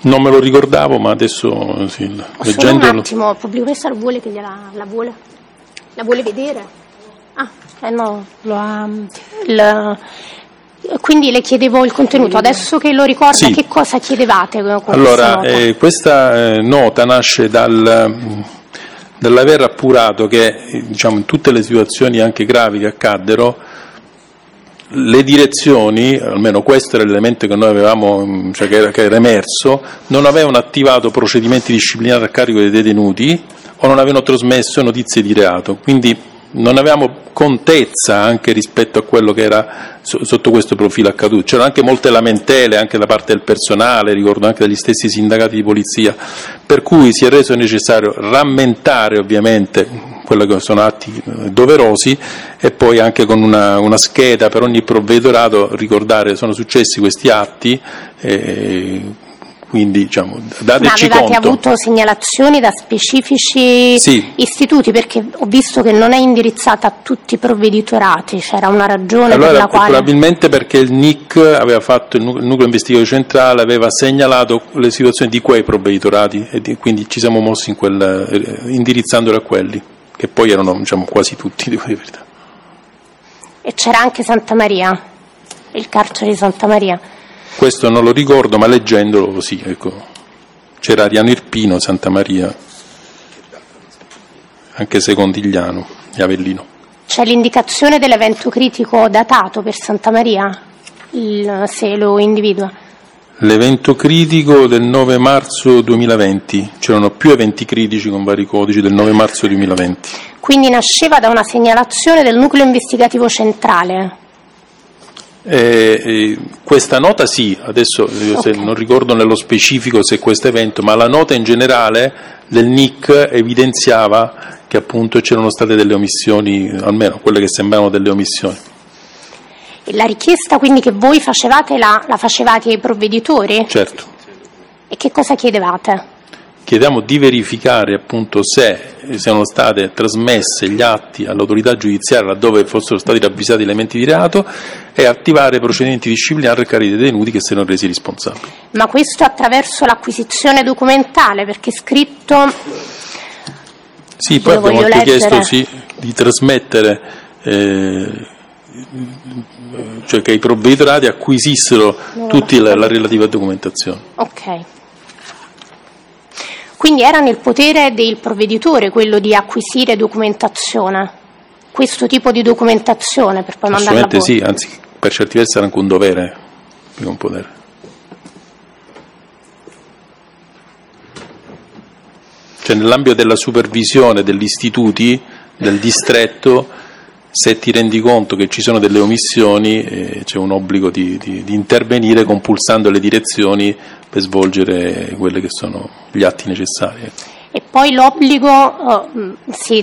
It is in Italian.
Non me lo ricordavo, ma adesso sì, leggendo... Solo un attimo, Pubblico vuole che la vuole vedere? No, quindi le chiedevo il contenuto, adesso che lo ricorda, sì. Che cosa chiedevate con allora, questa nota nasce dall'aver appurato che, diciamo, in tutte le situazioni anche gravi che accaddero, le direzioni, almeno questo era l'elemento che noi avevamo, cioè che era emerso, non avevano attivato procedimenti disciplinari a carico dei detenuti o non avevano trasmesso notizie di reato, quindi non avevamo contezza anche rispetto a quello che era sotto questo profilo accaduto. C'erano anche molte lamentele anche da parte del personale, ricordo anche dagli stessi sindacati di polizia, per cui si è reso necessario rammentare ovviamente quello che sono atti doverosi e poi anche con una scheda per ogni provveditorato ricordare sono successi questi atti, quindi diciamo, dateci conto. Ma avevate avuto segnalazioni da specifici istituti? Perché ho visto che non è indirizzata a tutti i provveditorati, c'era una ragione per la quale... Probabilmente perché il NIC aveva fatto, il nucleo investigativo centrale aveva segnalato le situazioni di quei provveditorati e quindi ci siamo mossi indirizzandolo a quelli, che poi erano, diciamo, quasi tutti, di verità. E c'era anche Santa Maria, il carcere di Santa Maria. Questo non lo ricordo, ma leggendolo sì, ecco. C'era Ariano Irpino, Santa Maria, anche Secondigliano e Avellino. C'è l'indicazione dell'evento critico datato per Santa Maria, se lo individua? L'evento critico del 9 marzo 2020, c'erano più eventi critici con vari codici del 9 marzo 2020. Quindi nasceva da una segnalazione del nucleo investigativo centrale? Questa nota sì, adesso non ricordo nello specifico se questo evento, ma la nota in generale del NIC evidenziava che appunto c'erano state delle omissioni, almeno quelle che sembravano delle omissioni. E la richiesta quindi che voi facevate la facevate ai provveditori? Certo. E che cosa chiedevate? Chiediamo di verificare appunto se siano state trasmesse gli atti all'autorità giudiziaria laddove fossero stati ravvisati elementi di reato e attivare procedimenti disciplinari a carico dei detenuti che si erano resi responsabili. Ma questo attraverso l'acquisizione documentale, perché è scritto... Sì, poi abbiamo anche chiesto di trasmettere, cioè che i provveditorati acquisissero tutti la relativa documentazione. Ok. Quindi era nel potere del provveditore quello di acquisire documentazione, questo tipo di documentazione per poi mandarla a voi? Assolutamente sì, anzi per certi versi era anche un dovere, più un potere. Cioè nell'ambito della supervisione degli istituti, del distretto, se ti rendi conto che ci sono delle omissioni c'è un obbligo di intervenire compulsando le direzioni per svolgere quelli che sono gli atti necessari. E poi l'obbligo si